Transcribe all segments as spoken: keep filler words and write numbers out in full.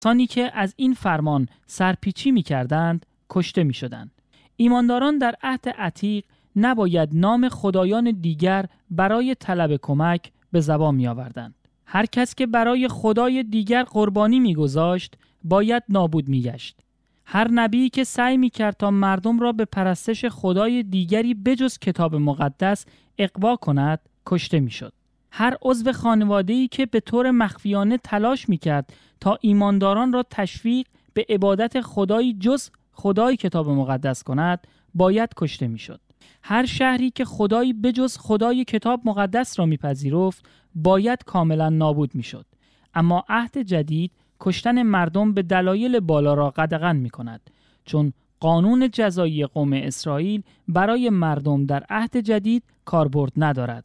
کسانی که از این فرمان سرپیچی می‌کردند کشته می‌شدند. ایمانداران در عهد عتیق نباید نام خدایان دیگر برای طلب کمک به زبان می‌آوردند. هر کس که برای خدای دیگر قربانی می‌گذاشت باید نابود می‌گشت. هر نبی که سعی می‌کرد تا مردم را به پرستش خدای دیگری بجز کتاب مقدس اغوا کند کشته می‌شد. هر عضو خانواده‌ای که به طور مخفیانه تلاش می‌کرد تا ایمانداران را تشویق به عبادت خدایی جز خدای کتاب مقدس کند باید کشته می‌شد. هر شهری که خدایی بجز خدای کتاب مقدس را می‌پذیرفت باید کاملا نابود می‌شد. اما عهد جدید کشتن مردم به دلایل بالا را قدغن می‌کند، چون قانون جزایی قوم اسرائیل برای مردم در عهد جدید کاربرد ندارد.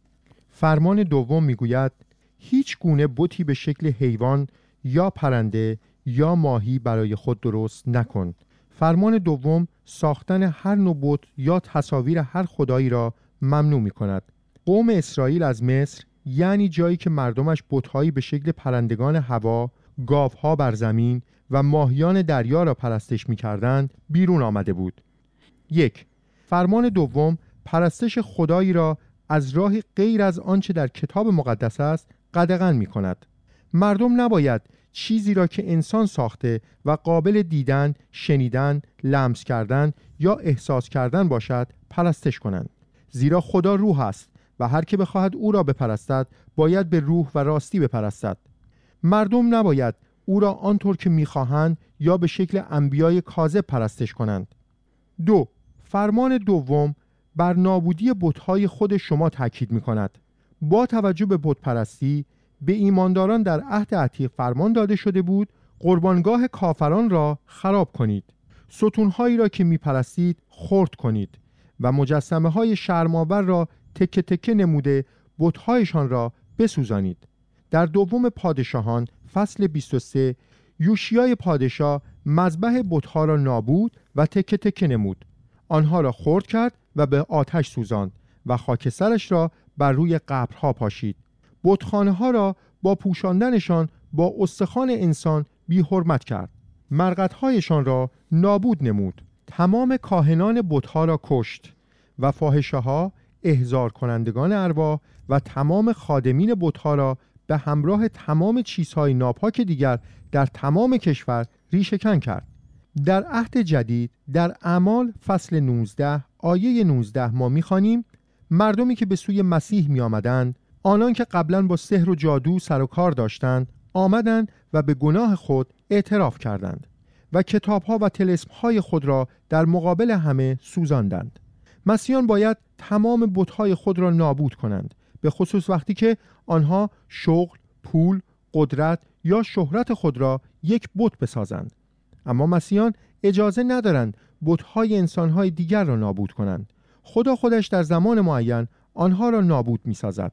فرمان دوم میگوید هیچ گونه بتی به شکل حیوان یا پرنده یا ماهی برای خود درست نکن. فرمان دوم ساختن هر نوع بت یا تصاویر هر خدایی را ممنوع می‌کند. قوم اسرائیل از مصر، یعنی جایی که مردمش بت‌هایی به شکل پرندگان هوا، گاوها بر زمین و ماهیان دریا را پرستش می‌کردند، بیرون آمده بود. یک، فرمان دوم پرستش خدایی را از راهی غیر از آنچه در کتاب مقدس است قدغن می‌کند. مردم نباید چیزی را که انسان ساخته و قابل دیدن، شنیدن، لمس کردن یا احساس کردن باشد پرستش کنند، زیرا خدا روح است و هر که بخواهد او را بپرستد باید به روح و راستی بپرستد. مردم نباید او را آنطور که می‌خواهند یا به شکل انبیای کاذب پرستش کنند. دو، فرمان دوم بر نابودی بت‌های خود شما تاکید می‌کند. با توجه به بت پرستی به ایمانداران در عهد عتیق فرمان داده شده بود قربانگاه کافران را خراب کنید، ستون‌هایی را که می‌پرستید خرد کنید و مجسمه‌های شرم‌آور را تکه تکه نموده بت‌هایشان را بسوزانید. در دوم پادشاهان فصل بیست و سه یوشیای پادشاه مذبح بت‌ها را نابود و تکه تکه نمود، آنها را خرد کرد و به آتش سوزاند و خاکسترش را بر روی قبرها پاشید. بتخانه‌ها را با پوشاندنشان با استخوان انسان بی حرمت کرد. مرقدهایشان را نابود نمود. تمام کاهنان بت‌ها را کشت و فاحشه‌ها، احضار کنندگان ارواح و تمام خادمین بت‌ها را به همراه تمام چیزهای ناپاک دیگر در تمام کشور ریشه‌کن کرد. در عهد جدید در اعمال فصل نوزده آیه نوزده ما می‌خوانیم مردمی که به سوی مسیح می‌آمدند، آنان که قبلاً با سحر و جادو سر و کار داشتند، آمدند و به گناه خود اعتراف کردند و کتاب‌ها و طلسم‌های خود را در مقابل همه سوزاندند. مسیحیان باید تمام بت‌های خود را نابود کنند، به خصوص وقتی که آنها شغل، پول، قدرت یا شهرت خود را یک بت بسازند. اما مسیحیان اجازه ندارند بت‌های انسان‌های دیگر را نابود کنند. خدا خودش در زمان معین آنها را نابود می‌سازد.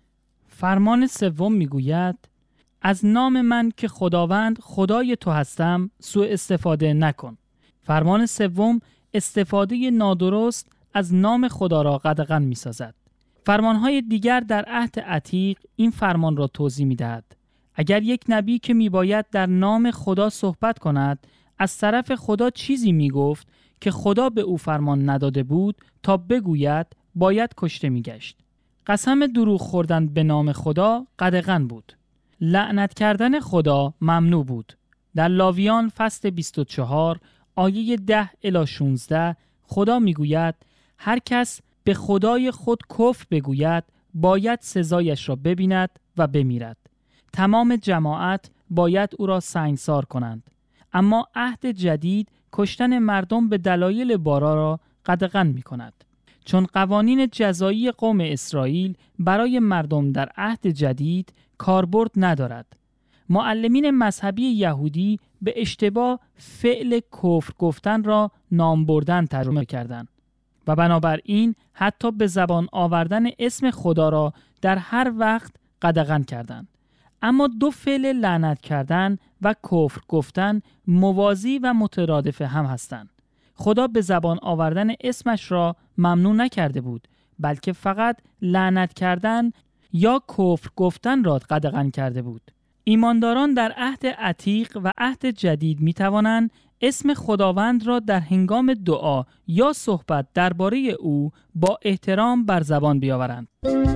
فرمان سوم میگوید از نام من که خداوند خدای تو هستم سوء استفاده نکن. فرمان سوم استفاده نادرست از نام خدا را قدغن می‌سازد. فرمانهای دیگر در عهد عتیق این فرمان را توضیح می‌دهد. اگر یک نبی که میباید در نام خدا صحبت کند از طرف خدا چیزی میگفت که خدا به او فرمان نداده بود تا بگوید، باید کشته میگشت. قسم دروغ خوردن به نام خدا قدغن بود. لعنت کردن خدا ممنوع بود. در لاویان فصل بیست و چهار آیه ده الی شانزده خدا میگوید هر کس به خدای خود کفر بگوید باید سزایش را ببیند و بمیرد. تمام جماعت باید او را سنگسار کنند. اما عهد جدید کشتن مردم به دلایل بارا را قدغن می کند. چون قوانین جزایی قوم اسرائیل برای مردم در عهد جدید کاربرد ندارد. معلمین مذهبی یهودی به اشتباه فعل کفر گفتن را نام بردن ترجمه کردند و بنابراین حتی به زبان آوردن اسم خدا را در هر وقت قدغن کردند. اما دو فعل لعنت کردن و کفر گفتن موازی و مترادف هم هستند. خدا به زبان آوردن اسمش را ممنوع نکرده بود، بلکه فقط لعنت کردن یا کفر گفتن را قدغن کرده بود. ایمانداران در عهد عتیق و عهد جدید می توانند اسم خداوند را در هنگام دعا یا صحبت درباره او با احترام بر زبان بیاورند.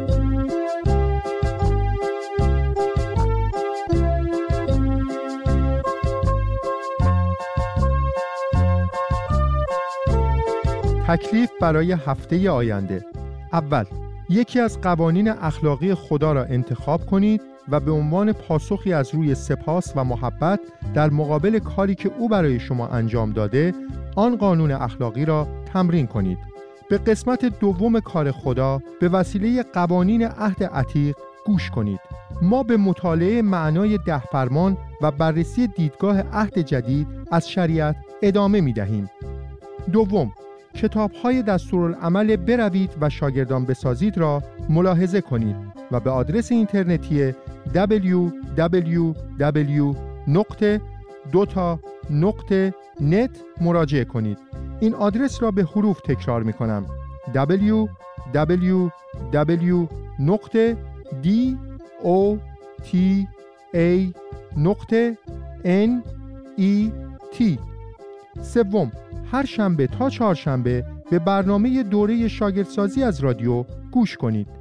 تکلیف برای هفته آینده. اول، یکی از قوانین اخلاقی خدا را انتخاب کنید و به عنوان پاسخی از روی سپاس و محبت در مقابل کاری که او برای شما انجام داده، آن قانون اخلاقی را تمرین کنید. به قسمت دوم کار خدا به وسیله قوانین عهد عتیق گوش کنید. ما به مطالعه معنای ده فرمان و بررسی دیدگاه عهد جدید از شریعت ادامه می دهیم. دوم، کتاب‌های دستورالعمل بروید و شاگردان بسازید را ملاحظه کنید و به آدرس اینترنتی دبلیو دبلیو دبلیو نقطه دوتا نقطه نت مراجعه کنید. این آدرس را به حروف تکرار می کنم: دبلیو دبلیو دبلیو نقطه دوتا نقطه نت. سوم، هر شنبه تا چهارشنبه به برنامه دوره شاگردسازی از رادیو گوش کنید.